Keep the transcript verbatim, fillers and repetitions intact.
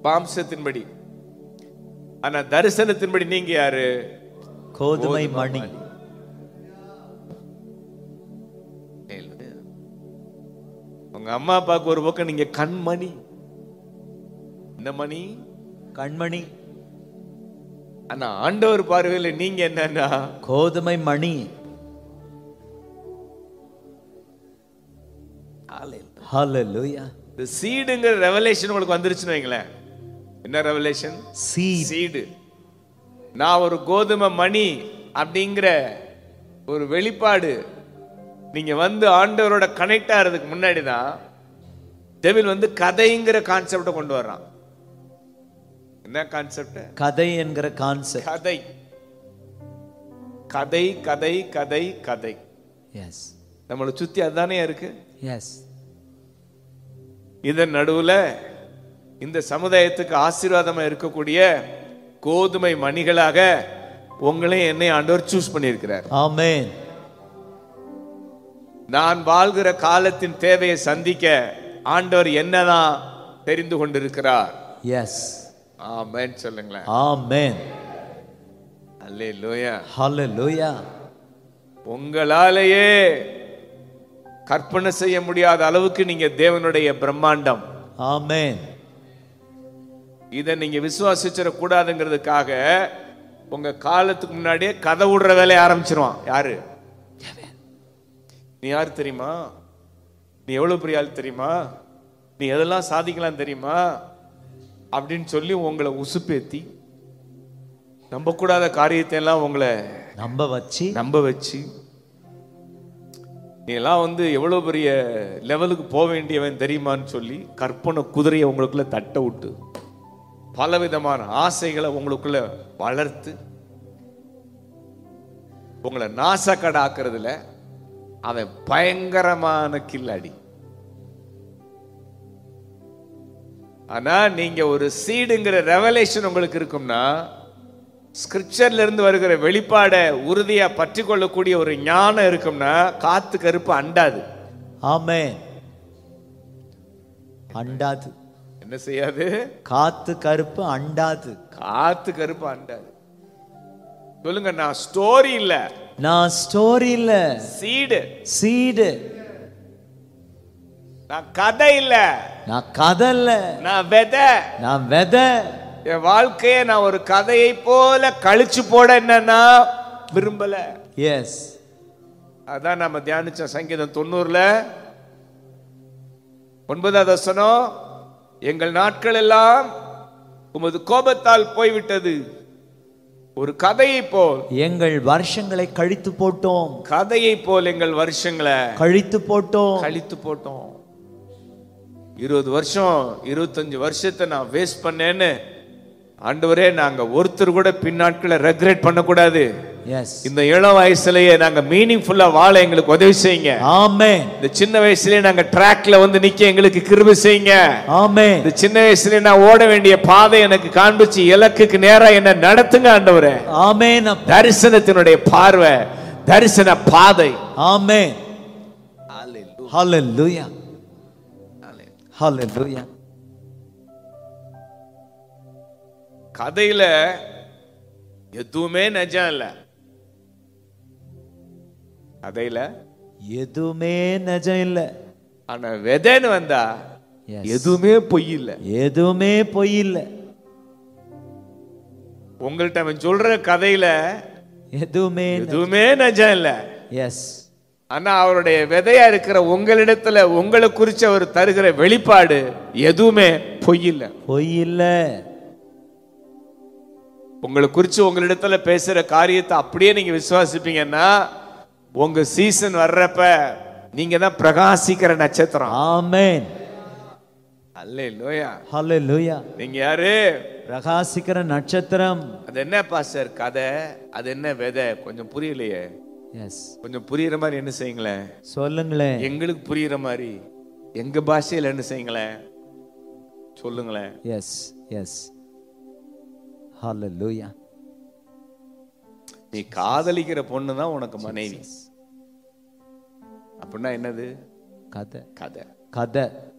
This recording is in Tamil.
மாம்சத்தின்படி. ஆனா தரிசனத்தின்படி நீங்க யாரு? கோதுமை மணி. உங்க அம்மா அப்பாவுக்கு ஒரு பக்கம் நீங்க கண்மணி. என்ன மணி? கண்மணி. ஆனா ஆண்டவர் பார்வையில நீங்க என்னன்னா கோதுமை மணி. ஹalleluya. இந்த சீடுங்கிற ரெவலேஷன் உங்களுக்கு வந்துருச்சுன்னு வைங்களேன். என்ன ரெவலேஷன்? சீடு. நான் ஒரு கோதுமை மணி அப்படிங்கிற ஒரு வெளிப்பாடு நீங்க வந்து ஆண்டவரோட கனெக்ட் ஆகிறதுக்கு முன்னாடி தான் டெவில் வந்து கதைங்கிற கான்செப்டை கொண்டு வர்றான். என்ன கான்செப்ட்? கதை என்கிற கான்செப்ட். கதை கதை கதை கதை கதை. எஸ். நம்மளை சுத்தி அதுதானே இருக்கு. எஸ். இதன் நடுவுல இந்த சமுதாயத்துக்கு ஆசீர்வாதமா இருக்கக்கூடிய கோதுமை மணிகளாக உங்களை என்னை ஆண்டவர் சூஸ் பண்ணியிருக்கிறார். ஆமென். நான் வாழ்கிற காலத்தின் தேவையை சந்திக்க ஆண்டவர் என்னதான் தெரிந்து கொண்டிருக்கிறார். எஸ். ஆமென் சொல்லுங்களேன். ஆமென். அல்லேலூயா. ஹalleluya. உங்களாலேயே கற்பனை செய்ய முடியாத அளவுக்கு நீங்க தேவனுடைய பிரம்மாண்டம். ஆமென். இதை நீங்க விசுவாசிச்சிட கூடாதுங்கிறதுக்காக உங்க காலத்துக்கு முன்னாடியே கதை விடுற வேலையை ஆரம்பிச்சிருவான். யாரு? நீ யாரு தெரியுமா? நீ எவ்வளவு பெரிய ஆள் தெரியுமா? நீ எதெல்லாம் சாதிக்கலாம் தெரியுமா அப்படின்னு சொல்லி உங்களை உசுப்பேத்தி நம்ப கூடாத காரியத்தை எல்லாம் உங்களை நம்ப வச்சு நம்ப வச்சு நீ எல்லாம் வந்து எவ்வளவு பெரிய லெவலுக்கு போக வேண்டியவன் தெரியுமான்னு சொல்லி கற்பனை குதிரையை உங்களுக்குள்ள தட்ட விட்டு பலவிதமான ஆசைகளை உங்களுக்குள்ள வளர்த்து உங்களை நாசக்கடாக்குறதுல அவன் பயங்கரமான கில்லாடி. ஆனா நீங்க ஒரு சீடுங்கிற ரெவலேஷன் உங்களுக்கு இருக்கும்னா, ஸ்கிரிப்சர்ல இருந்து வருகிற வெளிப்பாடை உறுதியா பற்றி கொள்ளக்கூடிய ஒரு ஞானம் இருக்கும்னா, காத்து கருப்பு அண்டாது. ஆமென். அண்டாது. என்ன செய்யாது? காத்து கருப்பு அண்டாது. காத்து கருப்பு அண்டாது. சொல்லுங்க, நான் ஸ்டோரி இல்ல, நான் ஸ்டோரி இல்ல, சீடு. சீடு. நான் கதை இல்ல, நான் கதை இல்ல, நான் விதை. நான் விதை. என் வாழ்க்கையை நான் ஒரு கதையை போல கழிச்சு போட என்னன்னா விரும்பல. எஸ். அதான் நம்ம தியானிச்ச சங்கீதம் தொண்ணூறுல ஒன்பதாவது வசனம், எங்கள் நாட்கள் எல்லாம் உமது கோபத்தால் போய்விட்டது, ஒரு கதையை போல் எங்கள் வருஷங்களை கழித்து போட்டோம். கதையை போல் எங்கள் வருஷங்களை கழித்து போட்டோம். கழித்து போட்டோம். இருபது வருஷம் இருபத்தஞ்சு வருஷத்தை நான் வேஸ்ட் பண்ணேன்னு ஆண்டவரே, நாங்க ஒருத்தர் கூட பின்னாட்களை ரெக்ரெட் பண்ணக்கூடாது. இந்த இளம் வயசுலயே நாங்க மீனிங்ஃபுல்லா வாழ எங்களுக்கு உதவி செய்யுங்க. ஆமென். இந்த சின்ன வயசுலயே நாங்க ட்ராக்ல வந்து நிக்க எங்களுக்கு கிருபை செய்யுங்க. ஆமென். இந்த சின்ன வயசுலயே நான் ஓட வேண்டிய பாதை எனக்கு காண்பிச்சு இலக்குக்கு நேரா என்ன நடத்துங்க ஆண்டவரே. ஆமென். தரிசனத்தினுடைய பார்வை, தரிசன பாதை. ஆமென். ஹalleluya. ஹalleluya. கதையில எதுவுமே நிஜம் இல்ல. கதையில எதுவுமே நிஜம் இல்ல. ஆனா விதைன்னு வந்தா எதுவுமே பொய் இல்ல. எதுவுமே பொய் இல்ல. உங்கள்ட்ட அவன் சொல்ற கதையில எதுவுமே எதுவுமே நிஜம் இல்ல. எஸ். ஆனா அவருடைய விதையா இருக்கிற உங்களிடத்துல உங்களை குறிச்சு அவர் தருகிற வெளிப்பாடு எதுவுமே பொய் இல்ல. பொய் இல்ல. உங்களை குறிச்சு உங்களிடத்துல பேசுற காரியத்தை அப்படியே நீங்க விசுவாசிப்பீங்கன்னா உங்க சீசன் வர்றப்ப நீங்க தான் பிரகாசிக்கிற நட்சத்திரம். ஆமென். அல்லேலூயா. ஹalleluya. நீங்க யாரு? பிரகாசிக்கிற நட்சத்திரம். அது என்ன பாஸ்டர் கதை? அது என்ன விதை? கொஞ்சம் புரியலையே. எஸ். கொஞ்சம் புரியுற மாதிரி என்ன செய்யுங்களேன்? சொல்லுங்களேன். எங்களுக்கு புரியுற மாதிரி எங்க பாஷையில என்ன செய்யுங்களேன்? சொல்லுங்களேன். எஸ். எஸ். ஹalleluya. நீ காதலிக்கிற பொண்ணு தான் உனக்கு மனைவி அப்படின்னா என்னது? கதை. கதை. கதை.